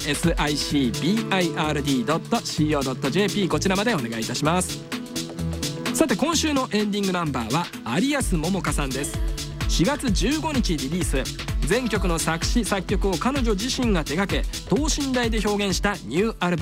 sicbird.co.jp こちらまでお願いいたします。さて今週のエンディングナンバーは有安桃香さんです。4月15日リリース、全曲の作詞作曲を彼女自身が手掛け等身大で表現したニューアルバム